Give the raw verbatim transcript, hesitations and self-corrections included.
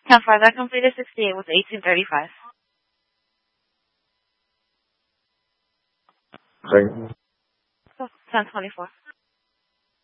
ten five, that completed sixty-eight with eighteen thirty-five. Second. ten twenty-four.